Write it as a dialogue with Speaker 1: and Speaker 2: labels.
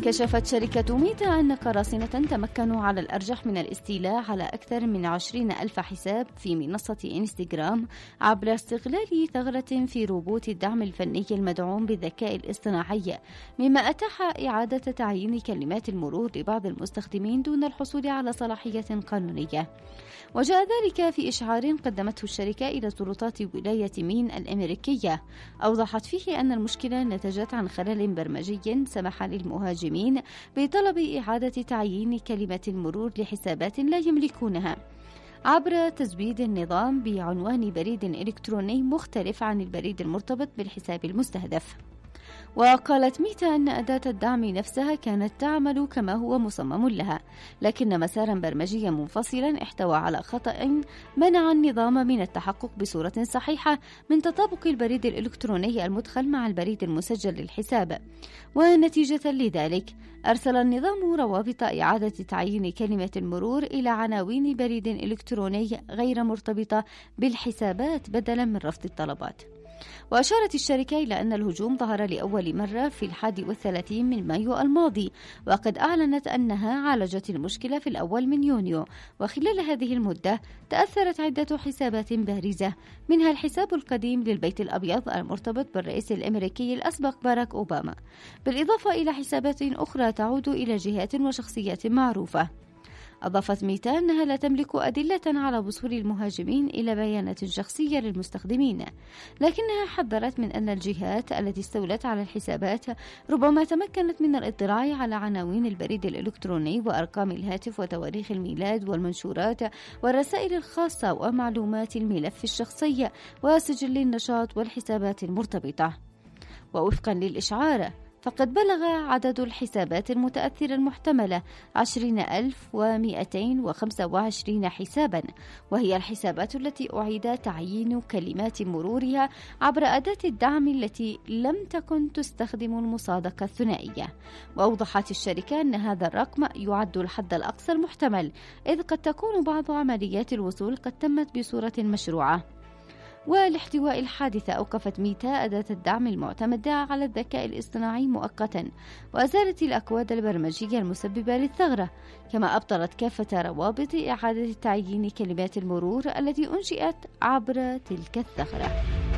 Speaker 1: كشفت شركة ميتا أن قراصنة تمكنوا على الأرجح من الاستيلاء على أكثر من 20,000 حساب في منصة إنستغرام عبر استغلال ثغرة في روبوت الدعم الفني المدعوم بالذكاء الاصطناعي، مما أتاح إعادة تعيين كلمات المرور لبعض المستخدمين دون الحصول على صلاحية قانونية. وجاء ذلك في إشعار قدمته الشركة إلى سلطات ولاية مين الأمريكية، أوضحت فيه أن المشكلة نتجت عن خلل برمجي سمح للمهاجمين بطلب إعادة تعيين كلمة المرور لحسابات لا يملكونها عبر تزويد النظام بعنوان بريد إلكتروني مختلف عن البريد المرتبط بالحساب المستهدف. وقالت ميتا أن أداة الدعم نفسها كانت تعمل كما هو مصمم لها، لكن مسارا برمجيا منفصلا احتوى على خطأ منع النظام من التحقق بصورة صحيحة من تطابق البريد الإلكتروني المدخل مع البريد المسجل للحساب. ونتيجة لذلك أرسل النظام روابط إعادة تعيين كلمة المرور إلى عناوين بريد إلكتروني غير مرتبطة بالحسابات بدلا من رفض الطلبات. وأشارت الشركة إلى أن الهجوم ظهر لأول مرة في 31 من مايو الماضي، وقد أعلنت أنها عالجت المشكلة في الأول من يونيو، وخلال هذه المدة تأثرت عدة حسابات بارزة، منها الحساب القديم للبيت الأبيض المرتبط بالرئيس الأمريكي الأسبق باراك أوباما، بالإضافة إلى حسابات أخرى تعود إلى جهات وشخصيات معروفة. أضافت ميتا أنها لا تملك أدلة على وصول المهاجمين إلى بيانات شخصية للمستخدمين، لكنها حذرت من أن الجهات التي استولت على الحسابات ربما تمكنت من الاطلاع على عناوين البريد الإلكتروني وأرقام الهاتف وتواريخ الميلاد والمنشورات والرسائل الخاصة ومعلومات الملف الشخصي وسجل النشاط والحسابات المرتبطة. ووفقا للإشعار فقد بلغ عدد الحسابات المتأثرة المحتملة 20,225 حسابا، وهي الحسابات التي أعيد تعيين كلمات مرورها عبر أداة الدعم التي لم تكن تستخدم المصادقة الثنائية. وأوضحت الشركة أن هذا الرقم يعد الحد الأقصى المحتمل، إذ قد تكون بعض عمليات الوصول قد تمت بصورة مشروعة. ولاحتواء الحادثة أوقفت ميتا أداة الدعم المعتمدة على الذكاء الاصطناعي مؤقتا، وأزالت الأكواد البرمجية المسببة للثغرة، كما أبطلت كافة روابط إعادة تعيين كلمات المرور التي أنشئت عبر تلك الثغرة.